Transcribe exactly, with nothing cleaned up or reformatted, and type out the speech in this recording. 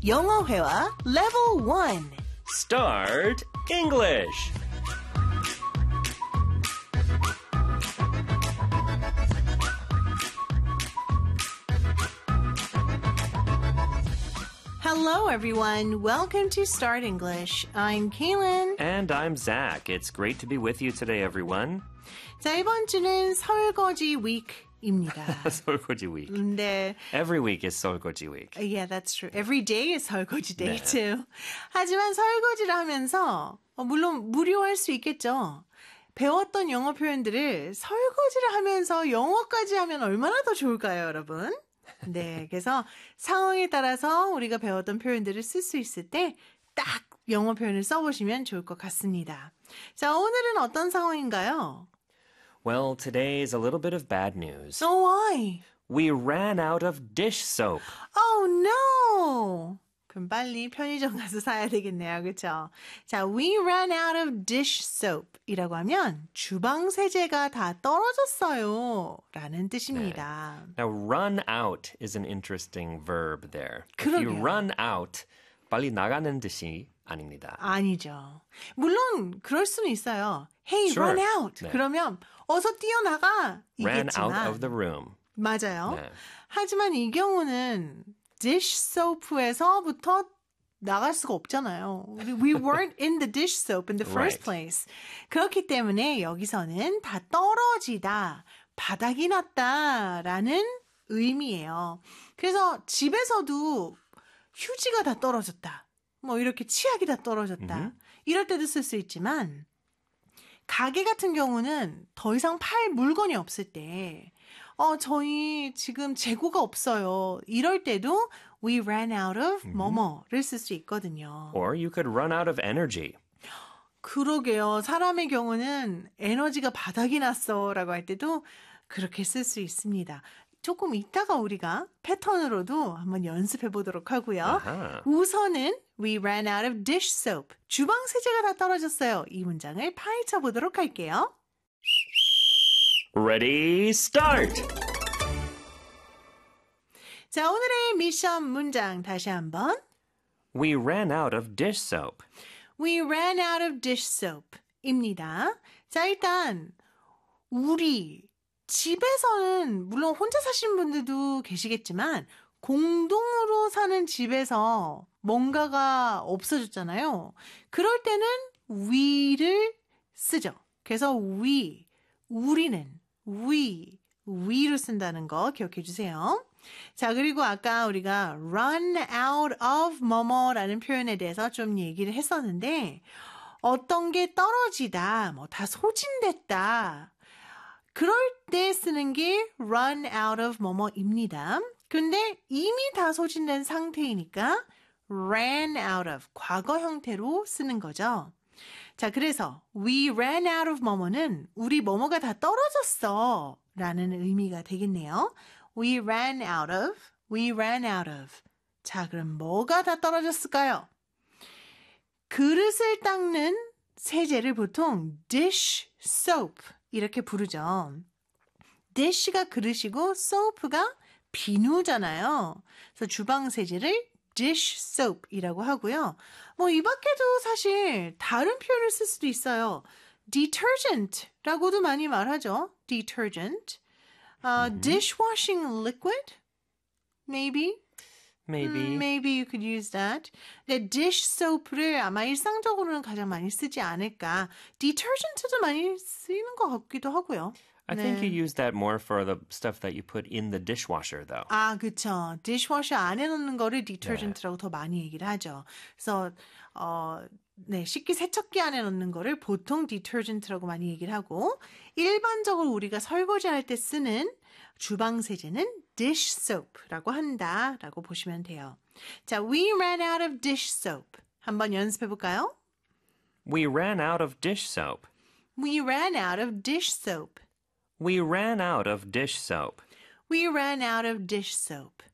영어회화 Level one. Start English. Hello, everyone. Welcome to Start English. I'm Kaylin. And I'm Zach. It's great to be with you today, everyone. 자, 이번 주는 설거지 week입니다. 설거지 week. 네. Every week is 설거지 week. Yeah, that's true. Every day is 설거지 day 네. too. 하지만 설거지를 하면서 어, 물론 무료할 수 있겠죠. 배웠던 영어 표현들을 설거지를 하면서 영어까지 하면 얼마나 더 좋을까요, 여러분? 네, 그래서 상황에 따라서 우리가 배웠던 표현들을 쓸 수 있을 때 딱 영어 표현을 써보시면 좋을 것 같습니다. 자, 오늘은 어떤 상황인가요? Well, today is a little bit of bad news. Oh, why? We ran out of dish soap. Oh, no! 그럼 빨리 편의점 가서 사야 되겠네요. 그렇죠? 자, we ran out of dish soap 이라고 하면 주방 세제가 다 떨어졌어요 라는 뜻입니다. Now, run out is an interesting verb there. If you 그러게요. run out, 빨리 나가는 뜻이 아닙니다. 아니죠. 물론 그럴 수는 있어요. Hey, Sure. run out. 네. 그러면 어서 뛰어나가 Ran out 이겠지만 of the room. 맞아요. 네. 하지만 이 경우는 dish soap에서부터 나갈 수가 없잖아요. We weren't in the dish soap in the first Right. place. 그렇기 때문에 여기서는 다 떨어지다, 바닥이 났다라는 의미예요. 그래서 집에서도 휴지가 다 떨어졌다. 뭐 이렇게 치약이 다 떨어졌다. 음. 이럴 때도 쓸 수 있지만 가게 같은 경우는 더 이상 팔 물건이 없을 때 어, 저희 지금 재고가 없어요. 이럴 때도 we ran out of 뭐뭐를 쓸 수 있거든요. Or you could run out of energy. 그러게요. 사람의 경우는 에너지가 바닥이 났어 라고 할 때도 그렇게 쓸 수 있습니다. 조금 이따가 우리가 패턴으로도 한번 연습해 보도록 하고요. 아하. 우선은 we ran out of dish soap. 주방 세제가 다 떨어졌어요. 이 문장을 파헤쳐 보도록 할게요. Ready, start! 자, 오늘의 미션 문장 다시 한번. We ran out of dish soap. We ran out of dish soap 입니다. 자, 일단 우리 집에서는 물론 혼자 사시는 분들도 계시겠지만 공동으로 사는 집에서 뭔가가 없어졌잖아요. 그럴 때는 we를 쓰죠. 그래서 we, 우리는 we, we를 쓴다는 거 기억해 주세요. 자, 그리고 아까 우리가 run out of 뭐뭐라는 표현에 대해서 좀 얘기를 했었는데 어떤 게 떨어지다, 뭐 다 소진됐다. 그럴 때 쓰는 게 run out of 뭐뭐입니다. 근데 이미 다 소진된 상태이니까 ran out of 과거 형태로 쓰는 거죠. 자, 그래서 we ran out of 뭐뭐는 우리 뭐뭐가 다 떨어졌어 라는 의미가 되겠네요. We ran out of, we ran out of. 자, 그럼 뭐가 다 떨어졌을까요? 그릇을 닦는 세제를 보통 dish soap 이렇게 부르죠. dish가 그릇이고 soap가 비누잖아요. 그래서 주방 세제를 dish soap이라고 하고요. 뭐 이 밖에도 사실 다른 표현을 쓸 수도 있어요. detergent라고도 많이 말하죠. detergent. Uh, Mm-hmm. Dishwashing liquid? Maybe. Maybe. Mm, maybe you could use that. 근데 dish soap를 아마 일상적으로는 가장 많이 쓰지 않을까. detergent도 많이 쓰이는 것 같기도 하고요. I 네. think you use that more for the stuff that you put in the dishwasher, though. 아, 그쵸. dishwasher 안에 넣는 거를 detergent라고 더 많이 얘기를 하죠. 그래서 어, 네, 식기 세척기 안에 넣는 거를 보통 detergent라고 많이 얘기를 하고 일반적으로 우리가 설거지할 때 쓰는 주방 세제는 dish soap라고 한다라고 보시면 돼요. 자, we ran out of dish soap. 한번 연습해 볼까요? We ran out of dish soap. We ran out of dish soap. We ran out of dish soap. We ran out of dish soap.